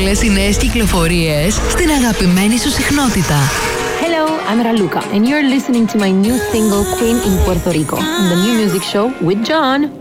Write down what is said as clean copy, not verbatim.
όλες οι νέες κυκλοφορίες στην αγαπημένη σου συχνότητα. Hello, I'm Raluca and you're listening to my new single Queen in Puerto Rico on the New Music Show with John.